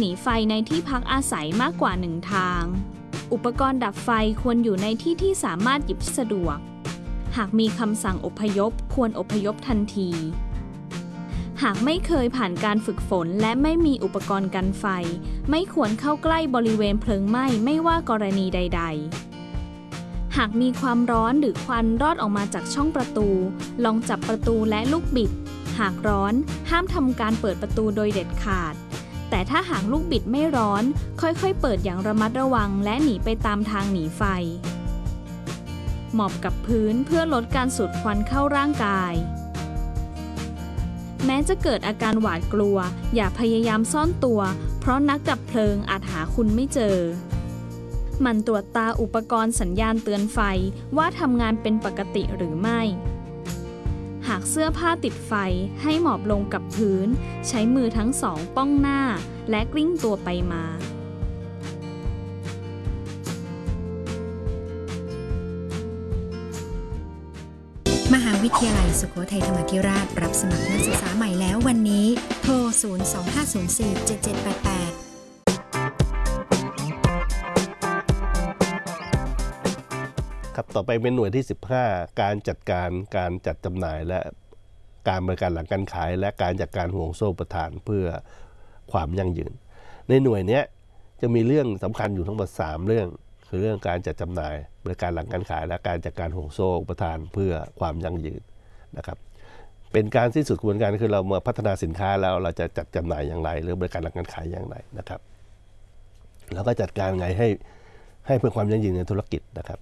หนีไฟในที่พักอาศัยมากกว่า1ทางอุปกรณ์ดับไฟควรอยู่ในที่ที่สามารถหยิบสะดวกหากมีคำสั่งอพยพควรอพยพทันทีหากไม่เคยผ่านการฝึกฝนและไม่มีอุปกรณ์กันไฟไม่ควรเข้าใกล้บริเวณเพลิงไหม้ไม่ว่ากรณีใดๆหากมีความร้อนหรือควันรอดออกมาจากช่องประตูลองจับประตูและลูกบิดหากร้อนห้ามทำการเปิดประตูโดยเด็ดขาดแต่ถ้าหากลูกบิดไม่ร้อนค่อยๆเปิดอย่างระมัดระวังและหนีไปตามทางหนีไฟหมอบกับพื้นเพื่อลดการสูดควันเข้าร่างกายแม้จะเกิดอาการหวาดกลัวอย่าพยายามซ่อนตัวเพราะนักดับเพลิงอาจหาคุณไม่เจอหมั่นตรวจตาอุปกรณ์สัญญาณเตือนไฟว่าทำงานเป็นปกติหรือไม่หากเสื้อผ้าติดไฟให้หมอบลงกับพื้นใช้มือทั้งสองป้องหน้าและกลิ้งตัวไปมามหาวิทยาลัยสุโขทัยธรรมาธิราชรับสมัครนักศึกษาใหม่แล้ววันนี้โทร 025047788 ครับต่อไปเป็นหน่วยที่15การจัดการการจัดจำหน่ายและการบริการหลังการขายและการจัดการห่วงโซ่อุปทานเพื่อความยั่งยืนในหน่วยนี้จะมีเรื่องสำคัญอยู่ทั้งหมด3เรื่องคือเรื่องการจัดจำหน่ายบริการหลังการขายและการจัดการห่วงโซ่อุปทานเพื่อความยั่งยืนนะครับเป็นการสิ้นสุดกระบวนการคือเราเมื่อพัฒนาสินค้าแล้วเราจะจัดจำหน่ายอย่างไรหรือบริการหลังการขายอย่างไรนะครับแล้วก็จัดการไงให้เพื่อความยั่งยืนในธุรกิจนะครับ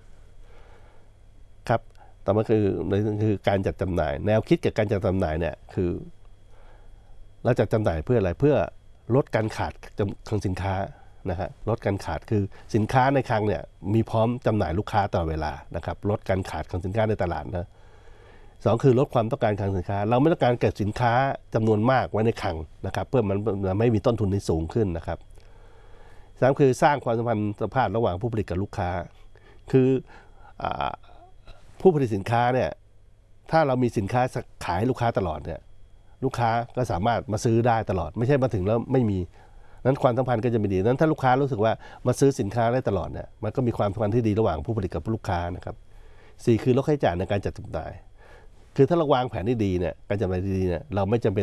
ครับต่อมาคือการจัดจำหน่ายแนวคิดกับการจัดจำหน่ายเนี่ยคือเราจัดจำหน่ายเพื่ออะไรเพื่อลดการขาดของสินค้านะฮะลดการขาดคือสินค้าในคลังเนี่ยมีพร้อมจำหน่ายลูกค้าตลอดเวลานะครับลดการขาดของสินค้าในตลาดนะ2คือลดความต้องการคลังสินค้าเราไม่ต้องการเก็บสินค้าจำนวนมากไว้ในคลังนะครับเพื่อมันไม่มีต้นทุนที่สูงขึ้นนะครับ3คือสร้างความสัมพันธ์ภาพระหว่างผู้ผลิตกับลูกค้าคือผู้ผลิตสินค้าเนี่ยถ้าเรามีสินค้าขายให้ลูกค้าตลอดเนี่ยลูกค้าก็สามารถมาซื้อได้ตลอดไม่ใช่มาถึงแล้วไม่มีนั้นความสัมพันธ์ก็จะไม่ดีนั้นถ้าลูกค้ารู้สึกว่ามาซื้อสินค้าได้ตลอดเนี่ยมันก็มีความสัมพันธ์ที่ดีระหว่างผู้ผลิตกับลูกค้านะครับ4คือลดค่าใช้จ่ายในการจัดจำหน่ายคือถ้าเราวางแผนที่ดีเนี่ยการจัดจำหน่ายดีเนี่ยเราไม่จำเป็น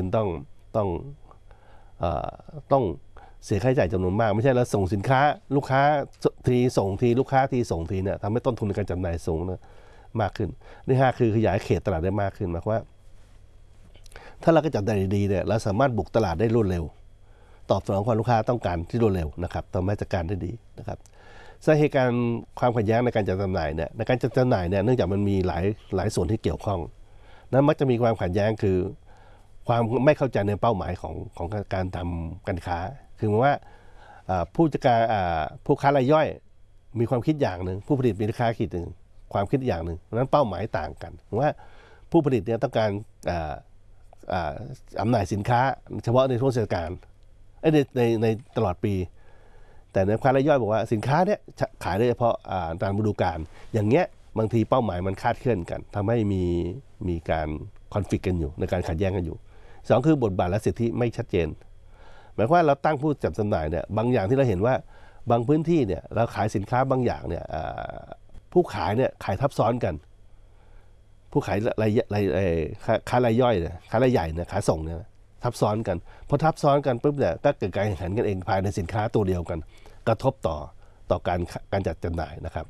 ต้องเสียค่าใช้จ่ายจำนวนมากไม่ใช่เราส่งสินค้าลูกค้าทีส่งทีลูกค้าทีส่งทีเนี่ยทำให้ต้นทุนในการจำหน่ายสูงนะมากขึ้นที่5คือขยายเขตตลาดได้มากขึ้นหมายความว่าถ้าเราก็จัดได้ดีเนี่ยเราสามารถบุกตลาดได้รวดเร็วตอบสนองความลูกค้าต้องการที่รวดเร็วนะครับทำให้จัดการได้ดีนะครับสาเหตุการความขัดแย้งในการจัดจำหน่ายเนี่ยในการจัดจำหน่ายเนี่ยเนื่องจากมันมีหลายส่วนที่เกี่ยวข้องนั้นมักจะมีความขัดแย้งคือความไม่เข้าใจในเป้าหมายของการทำการค้าคือหมายว่าผู้จัดการผู้ค้ารายย่อยมีความคิดอย่างหนึ่งผู้ผลิตมีราคาคิดหนึ่งความคิดอย่างหนึ่งนั้นเป้าหมายต่างกันว่าผู้ผลิตเนี่ยต้องการจำหน่ายสินค้าเฉพาะในช่วงเทศกาลในตลอดปีแต่ในค้ารายย่อยบอกว่าสินค้าเนี่ยขายได้เฉพาะตามฤดูกาลอย่างเงี้ยบางทีเป้าหมายมันคลาดเคลื่อนกันทำให้มีการคอนฟลิกต์กันอยู่ในการขัดแย้งกันอยู่2คือบทบาทและสิทธิไม่ชัดเจนหมายความว่าเราตั้งผู้จัดจำหน่ายเนี่ยบางอย่างที่เราเห็นว่าบางพื้นที่เนี่ยเราขายสินค้าบางอย่างเนี่ยผู้ขายเนี่ยขายทับซ้อนกันผู้ขายค้ารายย่อยเนี่ยค้ารายใหญ่เนี่ยขายส่งเนี่ยทับซ้อนกันพอทับซ้อนกันปุ๊บเนี่ยก็เกิดการแข่งขันกันเองภายในสินค้าตัวเดียวกันกระทบต่อการจัดจำหน่ายนะครับ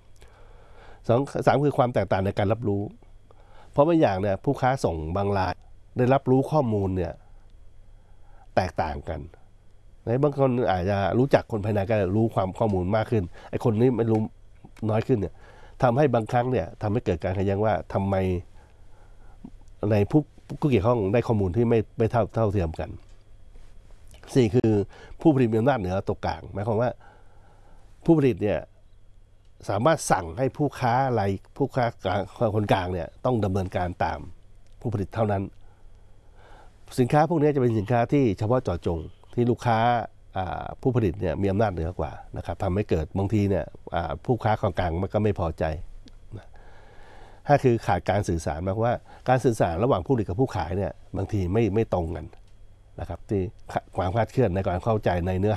3คือความแตกต่างในการรับรู้เพราะบางอย่างเนี่ยผู้ค้าส่งบางรายได้รับรู้ข้อมูลเนี่ยแตกต่างกันบางคนอาจจะรู้จักคนภายในก็รู้ความข้อมูลมากขึ้นไอ้คนนี้ไม่รู้น้อยขึ้นเนี่ยทำให้บางครั้งเนี่ยทำให้เกิดการขัดแย้งว่าทำไมในผู้เกี่ยวข้องได้ข้อมูลที่ไม่เท่าเทียมกัน4คือผู้ผลิตมีอำนาจเหนือตัวกลางหมายความว่าผู้ผลิตเนี่ยสามารถสั่งให้ผู้ค้าคนกลางเนี่ยต้องดำเนินการตามผู้ผลิตเท่านั้นสินค้าพวกนี้จะเป็นสินค้าที่เฉพาะเจาะจงที่ลูกค้าผู้ผลิตเนี่ยมีอำนาจเหนือกว่านะครับทำให้เกิดบางทีเนี่ยผู้ค้าคนกลางมันก็ไม่พอใจถ้าคือขาดการสื่อสารหมายความว่าการสื่อสารระหว่างผู้ผลิตกับผู้ขายเนี่ยบางทีไม่ตรงกันนะครับที่ความคลาดเคลื่อนในการเข้าใจในเนื้อ